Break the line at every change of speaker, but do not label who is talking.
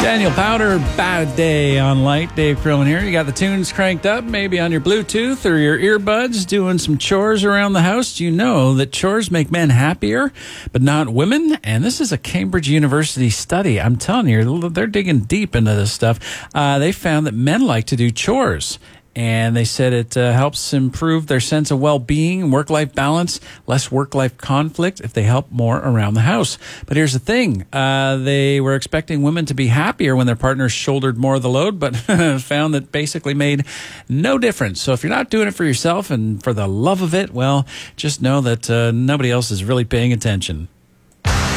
Daniel Powder, Bad Day on Light. Dave Crillman here. You got the tunes cranked up, maybe on your Bluetooth or your earbuds, doing some chores around the house. Do you know that chores make men happier, but not women? And this is a Cambridge University study. I'm telling you, they're digging deep into this stuff. They found that men like to do chores. And they said it helps improve their sense of well-being and work-life balance, less work-life conflict if they help more around the house. But here's the thing. They were expecting women to be happier when their partners shouldered more of the load, but found that basically made no difference. So if you're not doing it for yourself and for the love of it, well, just know that nobody else is really paying attention.